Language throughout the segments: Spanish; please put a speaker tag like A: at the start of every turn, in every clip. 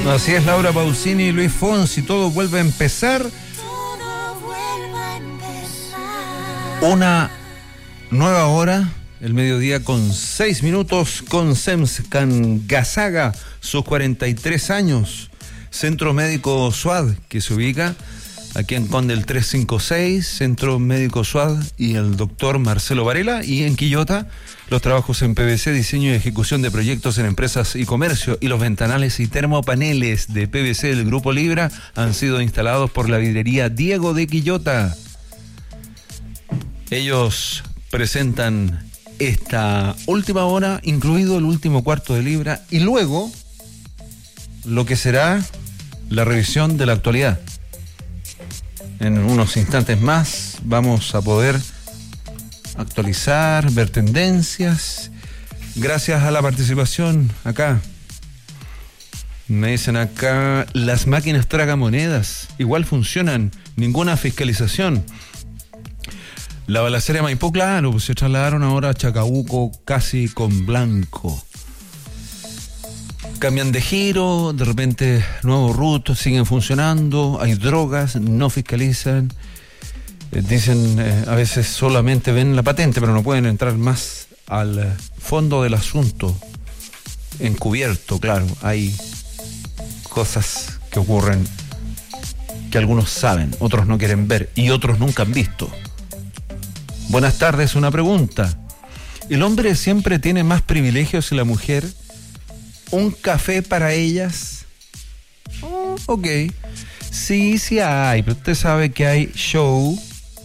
A: Así es, Laura Pausini y Luis Fonsi, todo vuelve a empezar. Una nueva hora, el mediodía con 6 minutos, con SEMS Cangasaga, sus 43 años. Centro Médico SUAD, que se ubica aquí en Conde el 356, Centro Médico SUAD y el doctor Marcelo Varela. Y en Quillota, los trabajos en PVC, diseño y ejecución de proyectos en empresas y comercio, y los ventanales y termopaneles de PVC del Grupo Libra han sido instalados por la vidrería Diego de Quillota. Ellos presentan esta última hora, incluido el último cuarto de libra, y luego lo que será la revisión de la actualidad. En unos instantes más vamos a poder actualizar, ver tendencias, gracias a la participación acá. Me dicen acá, las máquinas tragamonedas igual funcionan, ninguna fiscalización. La balacera de Maipú, claro, pues se trasladaron ahora a Chacabuco casi con blanco. Cambian de giro, de repente nuevos rutos siguen funcionando, hay drogas, no fiscalizan. Dicen, a veces solamente ven la patente, pero no pueden entrar más al fondo del asunto. Encubierto, claro, hay cosas que ocurren que algunos saben, otros no quieren ver y otros nunca han visto. Buenas tardes, una pregunta. ¿El hombre siempre tiene más privilegios que la mujer? ¿Un café para ellas? Oh, ok. Sí hay, pero usted sabe que hay shows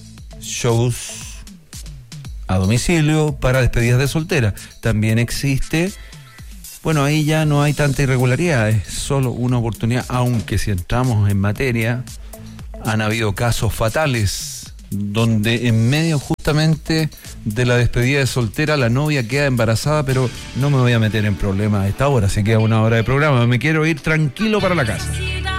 A: a domicilio para despedidas de soltera. También existe, bueno, ahí ya no hay tanta irregularidad, es solo una oportunidad, aunque si entramos en materia, han habido casos fatales donde en medio justamente de la despedida de soltera la novia queda embarazada, pero no me voy a meter en problemas a esta hora, se queda una hora de programa, me quiero ir tranquilo para la casa.